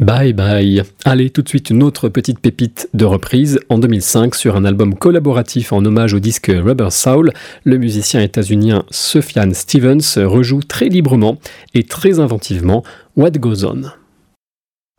Bye bye. Allez, tout de suite une autre petite pépite de reprise. En 2005, sur un album collaboratif en hommage au disque Rubber Soul, le musicien états-unien Sufjan Stevens rejoue très librement et très inventivement What Goes On.